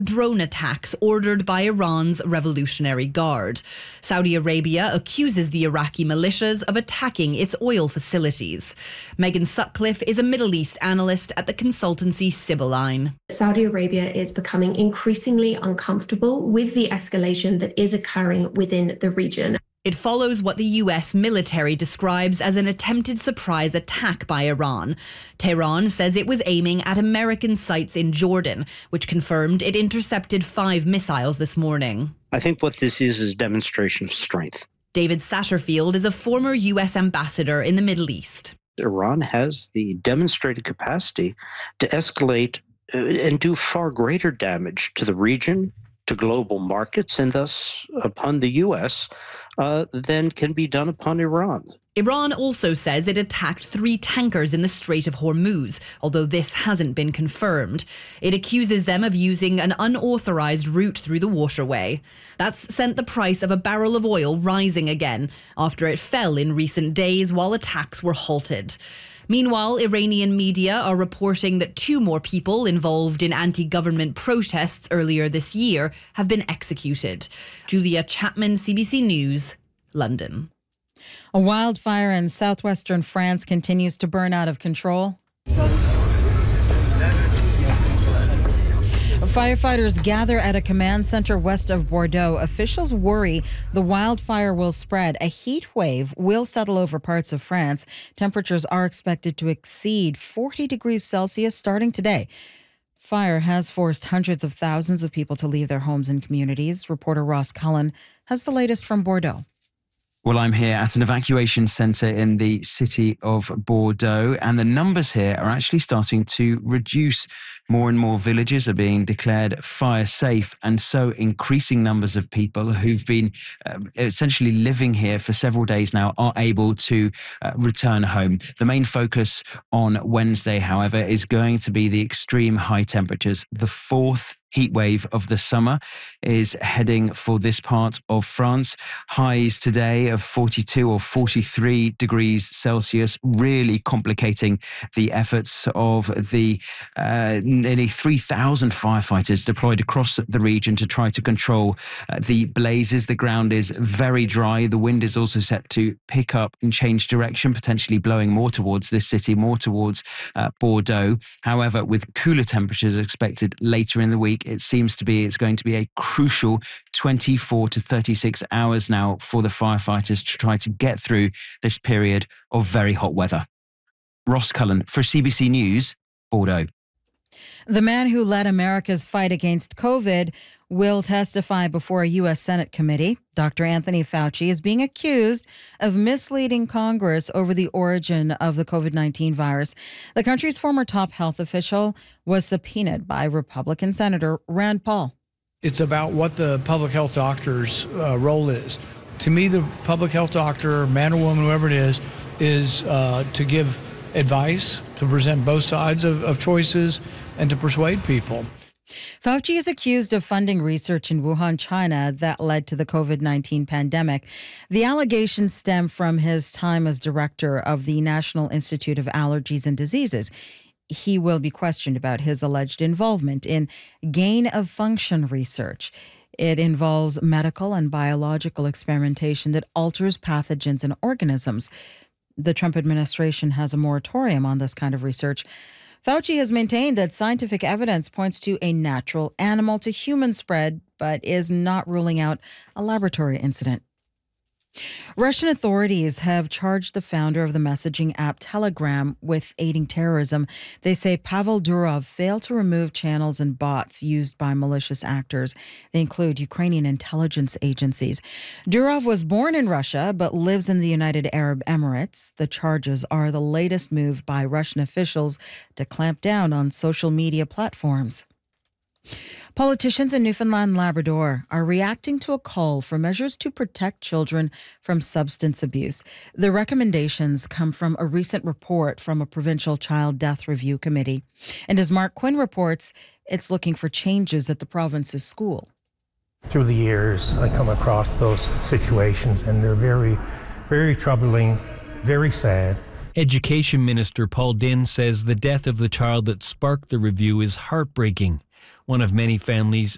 drone attacks ordered by Iran's Revolutionary Guard. Saudi Arabia accuses the Iraqi militias of attacking its oil facilities. Megan Sutcliffe is a Middle East analyst at the consultancy Sibylline. Saudi Arabia is becoming increasingly uncomfortable with the escalation that is occurring within the region. It follows what the US military describes as an attempted surprise attack by Iran. Tehran says it was aiming at American sites in Jordan, which confirmed it intercepted 5 missiles this morning. I think what this is demonstration of strength. David Satterfield is a former US ambassador in the Middle East. Iran has the demonstrated capacity to escalate and do far greater damage to the region, to global markets, and thus upon the U.S. Than can be done upon Iran. Iran also says it attacked 3 tankers in the Strait of Hormuz, although this hasn't been confirmed. It accuses them of using an unauthorized route through the waterway. That's sent the price of a barrel of oil rising again after it fell in recent days while attacks were halted. Meanwhile, Iranian media are reporting that 2 more people involved in anti-government protests earlier this year have been executed. Julia Chapman, CBC News, London. A wildfire in southwestern France continues to burn out of control. Firefighters gather at a command center west of Bordeaux. Officials worry the wildfire will spread. A heat wave will settle over parts of France. Temperatures are expected to exceed 40 degrees Celsius starting today. Fire has forced hundreds of thousands of people to leave their homes and communities. Reporter Ross Cullen has the latest from Bordeaux. Well, I'm here at an evacuation centre in the city of Bordeaux, and the numbers here are actually starting to reduce. More and more villages are being declared fire safe, and so increasing numbers of people who've been essentially living here for several days now are able to return home. The main focus on Wednesday, however, is going to be the extreme high temperatures. The 4th heat wave of the summer is heading for this part of France. Highs today of 42 or 43 degrees Celsius, really complicating the efforts of the nearly 3,000 firefighters deployed across the region to try to control the blazes. The ground is very dry. The wind is also set to pick up and change direction, potentially blowing more towards this city, more towards Bordeaux. However, with cooler temperatures expected later in the week, it's going to be a crucial 24 to 36 hours now for the firefighters to try to get through this period of very hot weather. Ross Cullen for CBC News, Bordeaux. The man who led America's fight against COVID will testify before a U.S. Senate committee. Dr. Anthony Fauci is being accused of misleading Congress over the origin of the COVID-19 virus. The country's former top health official was subpoenaed by Republican Senator Rand Paul. It's about what the public health doctor's role is. To me, the public health doctor, man or woman, whoever it is to give advice, to present both sides of choices, and to persuade people. Fauci is accused of funding research in Wuhan, China, that led to the COVID-19 pandemic. The allegations stem from his time as director of the National Institute of Allergies and Diseases. He will be questioned about his alleged involvement in gain-of-function research. It involves medical and biological experimentation that alters pathogens and organisms. The Trump administration has a moratorium on this kind of research. Fauci has maintained that scientific evidence points to a natural animal-to-human spread, but is not ruling out a laboratory incident. Russian authorities have charged the founder of the messaging app Telegram with aiding terrorism. They say Pavel Durov failed to remove channels and bots used by malicious actors. They include Ukrainian intelligence agencies. Durov was born in Russia but lives in the United Arab Emirates. The charges are the latest move by Russian officials to clamp down on social media platforms. Politicians in Newfoundland and Labrador are reacting to a call for measures to protect children from substance abuse. The recommendations come from a recent report from a provincial child death review committee. And as Mark Quinn reports, it's looking for changes at the province's school. Through the years, I come across those situations, and they're very, very troubling, very sad. Education Minister Paul Dinn says the death of the child that sparked the review is heartbreaking. One of many families